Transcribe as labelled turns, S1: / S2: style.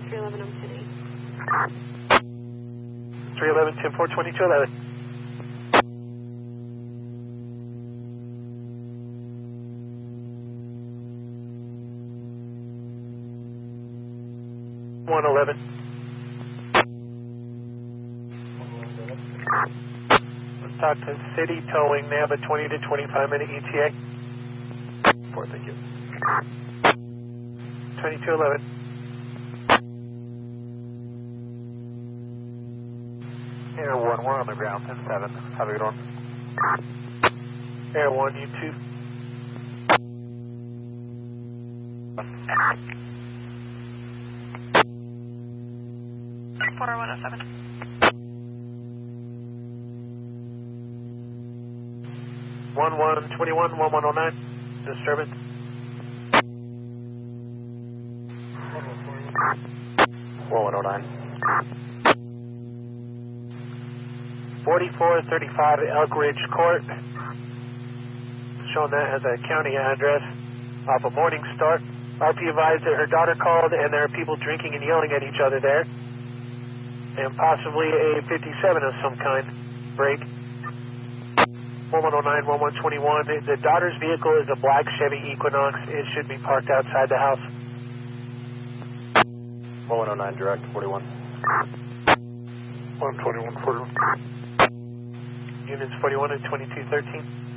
S1: 311, I'm 10-8.
S2: 311, 10-4, 2211. Let's talk to City Towing. They have a 20 to 25 minute ETA. 4, thank you. 2211.
S3: Air 1, we're on the ground, 10-7. Have a good one.
S2: Air 1, you too.
S1: Porter 107.
S2: 1121, 1109. Disturbance.
S3: 1109.
S2: 4435 Elk Ridge Court. Showing that as a county address off of Morning Star. RP advised that her daughter called and there are people drinking and yelling at each other there. And possibly a 57 of some kind. Break. 1109, 1121. The daughter's vehicle is a black Chevy Equinox. It should be parked outside the house.
S3: 1109, direct, 41.
S2: 121, 41. Units 41 and 2213.